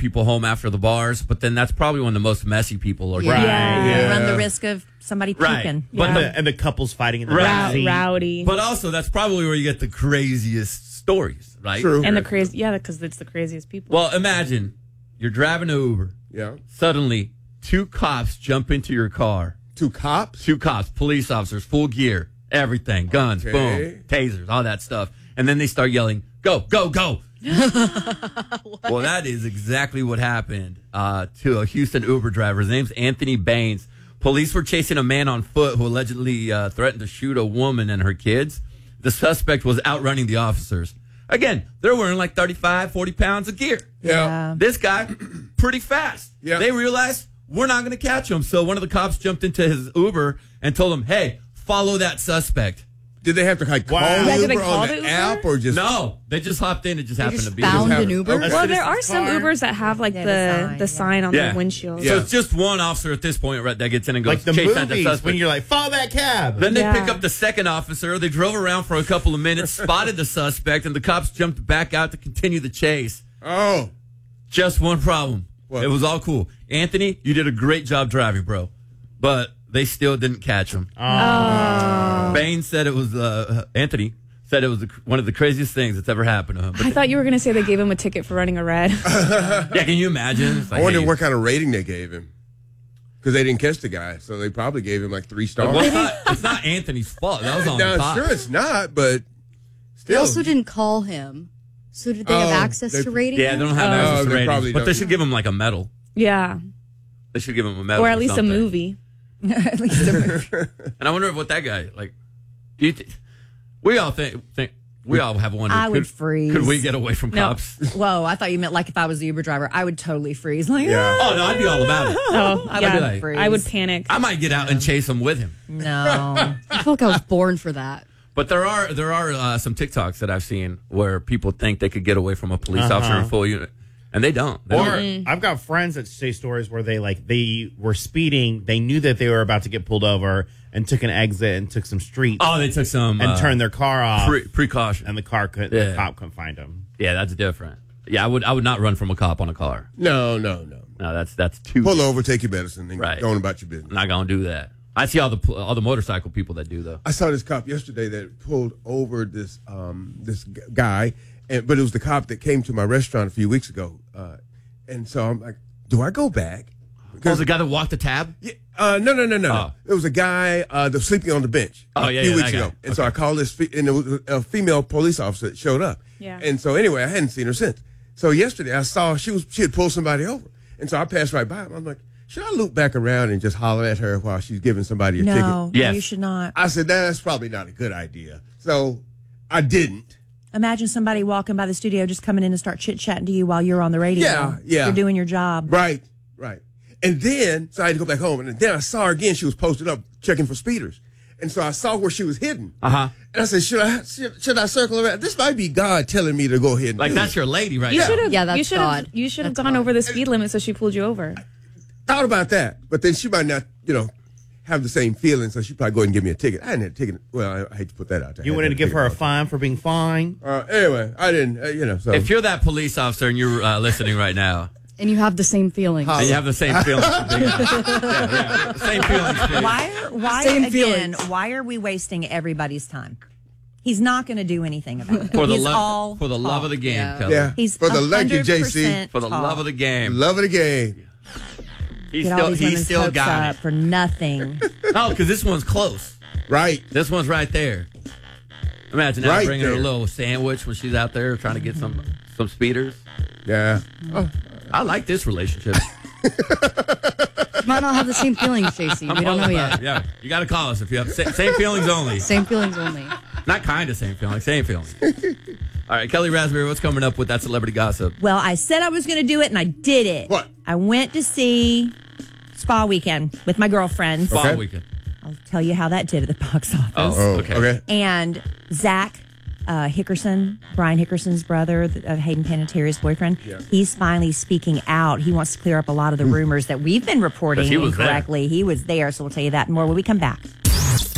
people home after the bars, but then that's probably when the most messy people are. Right. Yeah. Yeah. You run the risk of somebody puking. But And the couples fighting in the Right. backseat. Rowdy. But also, that's probably where you get the craziest stories, right? True. And the crazy, because it's the craziest people. Well, imagine you're driving an Uber. Yeah. Suddenly, 2 cops jump into your car. 2 cops? 2 cops, police officers, full gear, everything, guns, Okay. boom, tasers, all that stuff. And then they start yelling, go, go, go. Well, that is exactly what happened to a Houston Uber driver. His name's Anthony Baines. Police were chasing a man on foot who allegedly threatened to shoot a woman and her kids. The suspect was outrunning the officers. Again, they're wearing like 35, 40 pounds of gear. Yeah. This guy, pretty fast. Yeah. They realized we're not going to catch him. So one of the cops jumped into his Uber and told him, hey, follow that suspect. Did they have to like call Wow. the Yeah, did they Uber call on the the Uber? app or just No, they just hopped in. It just happened just to be. found Just an have- Uber? okay. Well, there are citizen's some car. Ubers that have like Yeah, the sign on Yeah. the windshield. So Yeah. it's just one officer at this point, right, that gets in and goes, Like the chase down the movies suspect. when you're like, follow that cab. Then they Yeah. pick up the second officer. They drove around for a couple of minutes, spotted the suspect, and the cops jumped back out to continue the chase. Oh. Just one problem. What? It was all cool. Anthony, you did a great job driving, bro. But they still didn't catch him. Baines said it was, Anthony said it was one of the craziest things that's ever happened to him. But I thought you were going to say they gave him a ticket for running a red. yeah, can you imagine? It's like, I wonder hey, what kind of rating they gave him. Because they didn't catch the guy, so they probably gave him like 3 stars. well, it's not Anthony's fault. That was on No, the top. sure it's not, but They still. also didn't call him. So did they have Oh, access they- to rating? Yeah, they don't have Oh, access to they ratings, probably but they don't. should give him like a medal. Yeah. They should give him a medal, Or at least something. a movie. At least a And I wonder what that guy like. Do you we all think we all have wondered. I would freeze. Could we get away from No. cops? Whoa, I thought you meant like if I was the Uber driver, I would totally freeze. Like, Yeah. Oh no, I'd be all about it. Oh, I yeah. would like- freeze. I would panic. I might get out and chase him with him. No. I feel like I was born for that. But there are some TikToks that I've seen where people think they could get away from a police officer in full unit, and they don't. They Or don't. I've got friends that say stories where they were speeding. They knew that they were about to get pulled over and took an exit and took some streets Oh, they took some and turned their car off. precaution. And the Yeah. cop couldn't find them. Yeah, that's different. Yeah, I would not run from a cop on a car. No. No, that's too. Pull over, take your medicine, and Right. go on about your business. I'm not gonna do that. I see all the motorcycle people that do though. I saw this cop yesterday that pulled over this guy, but it was the cop that came to my restaurant a few weeks ago. And so I'm like, do I go back? Because the guy that walked the tab. Yeah, no. Oh. There was a guy that was sleeping on the bench Oh, a yeah, few yeah, weeks that guy. ago. And so I called this, and there was a female police officer that showed up. Yeah. And so anyway, I hadn't seen her since. So yesterday I saw she had pulled somebody over. And so I passed right by her. I'm like, should I loop back around and just holler at her while she's giving somebody a No, ticket? no, Yes. you should not. I said, that's probably not a good idea. So I didn't. Imagine somebody walking by the studio just coming in and start chit-chatting to you while you're on the radio. Yeah. You're doing your job. Right. And then, so I had to go back home. And then I saw her again. She was posted up checking for speeders. And so I saw where she was hidden. Uh-huh. And I said, should I circle around? This might be God telling me to go ahead and Like do that's it. your lady right You now. should have. Yeah, that's you should have. God. You should have That's gone God. over the speed limit, so she pulled you over. Thought about that. But then she might not, have the same feeling. So she'd probably go ahead and give me a ticket. I hadn't had a ticket. Well, I hate to put that out there. You I wanted to hadn't give had her a ticket. fine for being fine. Anyway, I didn't, so. If you're that police officer and you're listening right now, And you have the same feelings. and you have the same feelings, yeah. Same feelings. Please. Why Same again, feelings. why are we wasting everybody's time? He's not going to do anything about it. For the He's love, all for the love of the game, Yeah. Kelly. Yeah. He's For the thank you, JC. 100% For the love of the game. Love of the game. He's Get all still, these he's women's still hopes got up it. for nothing. No, because this one's close. Right. This one's right there. Imagine that Right bringing her a there. little sandwich when she's out there trying to get some speeders. Yeah. I like this relationship. You might not have the same feelings, JC. I'm We don't all know about yet. it. Yeah, you got to call us if you have same feelings only. Same feelings only. Not kind of same feelings, same feelings. All right, Kelly Raspberry, what's coming up with that celebrity gossip? Well, I said I was going to do it, and I did it. What? I went to see Spa Weekend with my girlfriends. Fall Okay. weekend. I'll tell you how that did at the box office. Oh, okay. And Zach Hickerson, Brian Hickerson's brother, of Hayden Panettiere's boyfriend, he's finally speaking out. He wants to clear up a lot of the rumors that we've been reporting 'Cause he was there. incorrectly. He was there, so we'll tell you that more when we come back.